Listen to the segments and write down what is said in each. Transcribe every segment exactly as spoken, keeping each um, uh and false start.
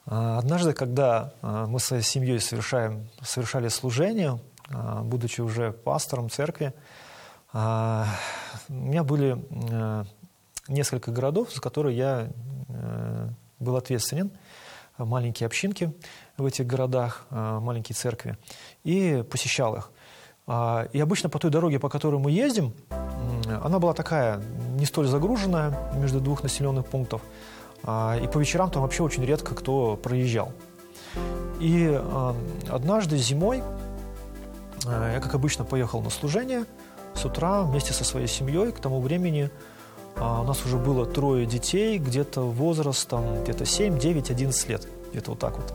Однажды, когда мы с своей семьей совершаем, совершали служение, будучи уже пастором церкви, у меня были несколько городов, за которые я был ответственен, маленькие общинки в этих городах, маленькие церкви, и посещал их. И обычно по той дороге, по которой мы ездим, она была такая, не столь загруженная, между двух населенных пунктов, и по вечерам там вообще очень редко кто проезжал. И однажды зимой я, как обычно, поехал на служение с утра вместе со своей семьей. К тому времени у нас уже было трое детей, где-то возрастом где-то семь, девять, одиннадцать лет, где-то вот так вот.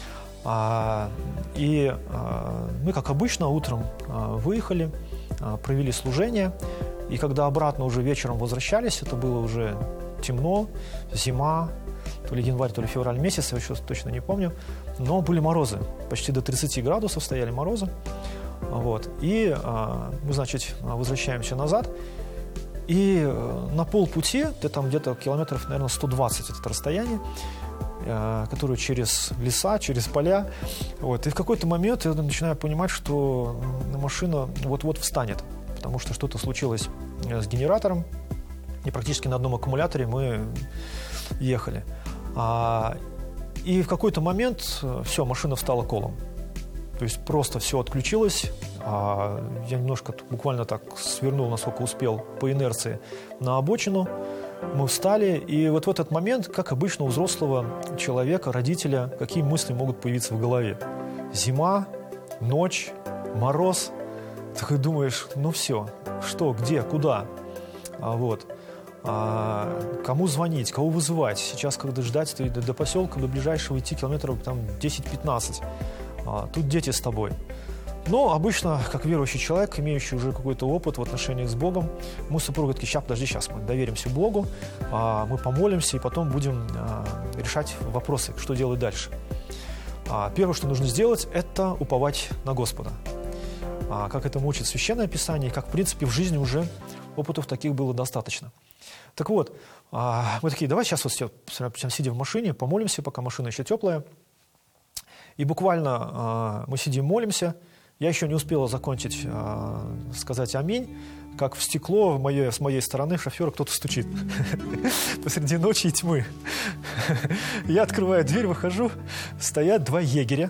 И мы, как обычно, утром выехали, провели служение, и когда обратно уже вечером возвращались, это было уже темно, зима, то ли январь, то ли февраль месяц, я еще точно не помню, но были морозы, почти до тридцати градусов стояли морозы. Вот. И мы, значит, возвращаемся назад, и на полпути, это там где-то километров, наверное, сто двадцать это расстояние, которое через леса, через поля. Вот. И в какой-то момент я начинаю понимать, что машина вот-вот встанет, потому что что-то случилось с генератором, и практически на одном аккумуляторе мы ехали. И в какой-то момент все, машина встала колом. То есть просто все отключилось. Я немножко буквально так свернул, насколько успел, по инерции на обочину. Мы встали, и вот в этот момент, как обычно у взрослого человека, родителя, какие мысли могут появиться в голове? Зима, ночь, мороз. Ты думаешь, ну все, что, где, куда? А вот. А кому звонить, кого вызывать? Сейчас, когда ждать, до, до поселка, до ближайшего идти километров там десять-пятнадцать. А тут дети с тобой. Но обычно, как верующий человек, имеющий уже какой-то опыт в отношениях с Богом, мы с супругой такие: сейчас, подожди, сейчас мы доверимся Богу, а, мы помолимся и потом будем а, решать вопросы, что делать дальше. А, первое, что нужно сделать, это уповать на Господа. А, как это учит Священное Писание, и как, в принципе, в жизни уже опытов таких было достаточно. Так вот, а, мы такие: давай сейчас вот все, прям сидя в машине, помолимся, пока машина еще теплая. И буквально а, мы сидим, молимся. Я еще не успела закончить а, сказать «Аминь», как в стекло в моей, с моей стороны шофера кто-то стучит посреди ночи и тьмы. Я открываю дверь, выхожу, стоят два егеря.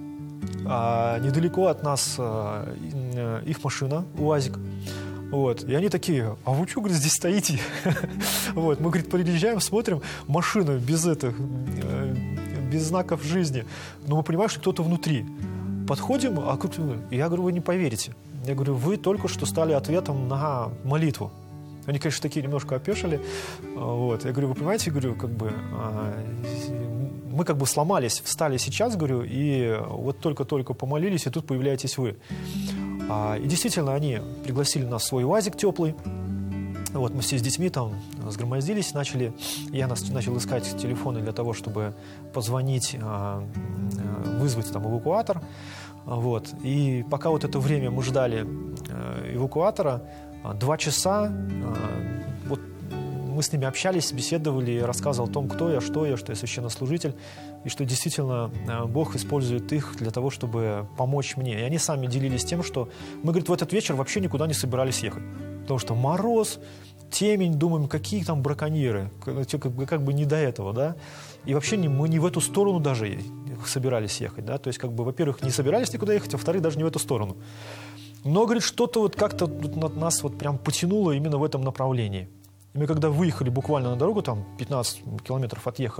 А, недалеко от нас а, их машина, УАЗик. Вот. И они такие: а вы что, говорит, здесь стоите? Вот. Мы, говорит, приезжаем, смотрим, машина без этих, без знаков жизни. Но мы понимаем, что кто-то внутри. Подходим, а я говорю: вы не поверите. Я говорю: вы только что стали ответом на молитву. Они, конечно, такие немножко опешили. Вот. Я говорю: вы понимаете, говорю, как бы мы как бы сломались, встали сейчас, говорю, и вот только-только помолились, и тут появляетесь вы. И действительно, они пригласили нас в свой УАЗик теплый. Вот, мы все с детьми там сгромоздились, начали, я нас, начал искать телефоны для того, чтобы позвонить, вызвать там эвакуатор. Вот. И пока вот это время мы ждали эвакуатора, два часа вот мы с ними общались, беседовали, я рассказывал о том, кто я, что я, что я священнослужитель, и что действительно Бог использует их для того, чтобы помочь мне. И они сами делились тем, что мы, говорит, в этот вечер вообще никуда не собирались ехать. Потому что мороз, темень, думаем, какие там браконьеры, как бы, как бы не до этого, да. И вообще не, мы не в эту сторону даже собирались ехать, да. То есть, как бы, во-первых, не собирались никуда ехать, а во-вторых, даже не в эту сторону. Но, говорит, что-то вот как-то нас вот прям потянуло именно в этом направлении. И мы когда выехали буквально на дорогу, там пятнадцать километров отъехали,